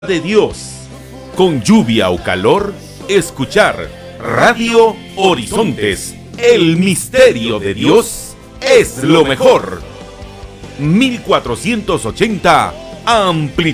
de Dios. Con lluvia o calor, escuchar Radio Horizontes. El misterio de Dios es lo mejor. 1480 amplitud.